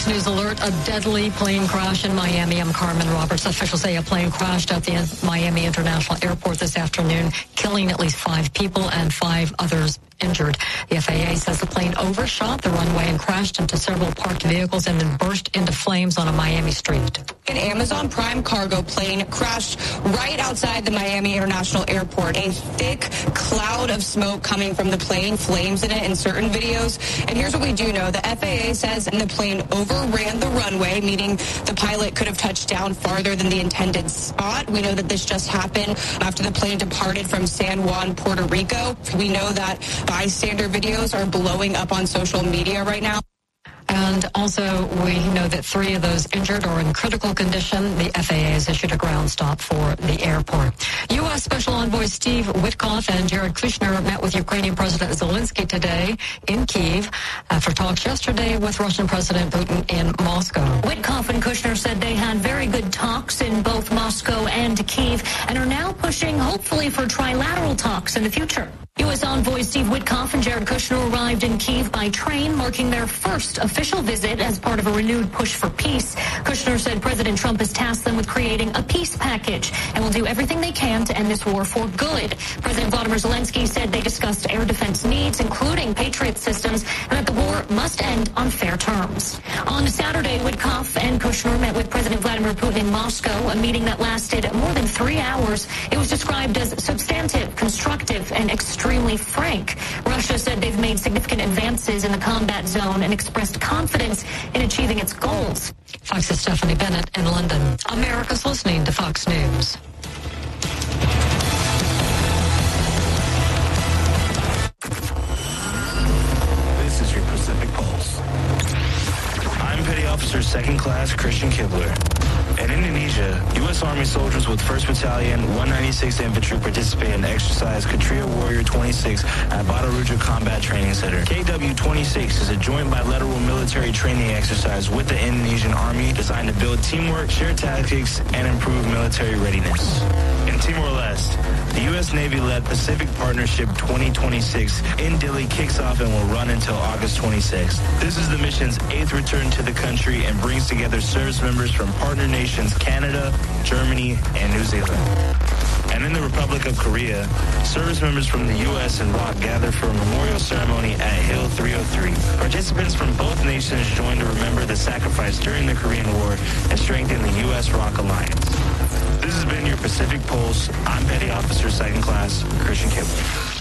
Fox News alert, a deadly plane crash in Miami. I'm Carmen Roberts. Officials say a plane crashed at the Miami International Airport this afternoon, killing at least 5 people and 5 others injured. The FAA says the plane overshot the runway and crashed into several parked vehicles and then burst into flames on a Miami street. An Amazon Prime cargo plane crashed right outside the Miami International Airport. A thick cloud of smoke coming from the plane, flames in it in certain videos. And here's what we do know. The FAA says the plane overran the runway, meaning the pilot could have touched down farther than the intended spot. We know that this just happened after the plane departed from San Juan, Puerto Rico. We know that bystander videos are blowing up on social media right now. And also, we know that 3 of those injured are in critical condition. The FAA has issued a ground stop for the airport. U.S. Special Envoy Steve Witkoff and Jared Kushner met with Ukrainian President Zelensky today in Kyiv after talks yesterday with Russian President Putin in Moscow. Witkoff and Kushner said they had very good talks in both Moscow and Kyiv and are now pushing, hopefully, for trilateral talks in the future. U.S. Envoy Steve Witkoff and Jared Kushner arrived in Kyiv by train, marking their first official visit as part of a renewed push for peace. Kushner said President Trump has tasked them with creating a peace package and will do everything they can to end this war for good. President Volodymyr Zelensky said they discussed air defense needs, including Patriot systems, and that the war must end on fair terms. On Saturday, Witkoff and Kushner met with President Vladimir Putin in Moscow, a meeting that lasted more than 3 hours. It was described as substantive, constructive, and extremely frank. Russia said they've made significant advances in the combat zone and expressed confidence in achieving its goals. Fox's Stephanie Bennett in London. America's listening to Fox News. This is your Pacific Pulse. I'm Petty Officer 2nd Class Christian Kibler. In Indonesia, U.S. Army soldiers with 1st Battalion, 196th Infantry participate in exercise Katria Warrior 26 at Batu Raja Combat Training Center. KW-26 is a joint bilateral military training exercise with the Indonesian Army designed to build teamwork, share tactics, and improve military readiness. In Timor-Leste, the U.S. Navy-led Pacific Partnership 2026 in Dili kicks off and will run until August 26th. This is the mission's 8th return to the country and brings together service members from partner nations Canada, Germany, and New Zealand. And in the Republic of Korea, service members from the U.S. and ROK gather for a memorial ceremony at Hill 303. Participants from both nations join to remember the sacrifice during the Korean War and strengthen the U.S.-ROK alliance. This has been your Pacific Pulse. I'm Petty Officer 2nd Class Christian Kibler.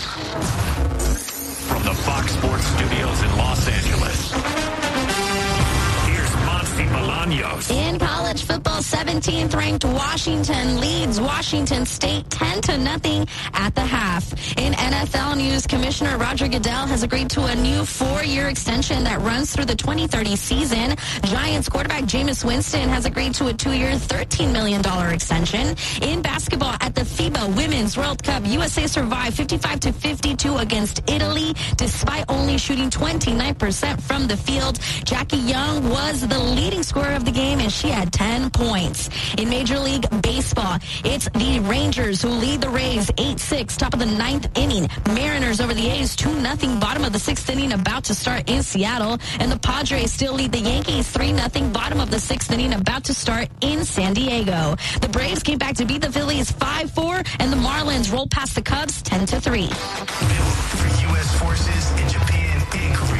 From the Fox Sports Studios in Los Angeles, here's Monty Bolaños. In college football, 17th ranked Washington leads Washington State 10-0 at the half. In NFL news, Commissioner Roger Goodell has agreed to a new 4-year extension that runs through the 2030 season. Giants quarterback Jameis Winston has agreed to a 2-year, $13 million extension. In basketball, at the FIBA Women's World Cup, USA survived 55-52 against Italy, despite only shooting 29% from the field. Jackie Young was the leading scorer of the game, and she had 10 points. In Major League Baseball, it's the Rangers who lead the Rays 8-6, top of the 9th inning. Mariners over the A's 2-0, bottom of the 6th inning, about to start in Seattle. And the Padres still lead the Yankees 3-0, bottom of the 6th inning, about to start in San Diego. The Braves came back to beat the Phillies 5-4, and the Marlins rolled past the Cubs 10-3. Built for U.S. forces in Japan and Korea.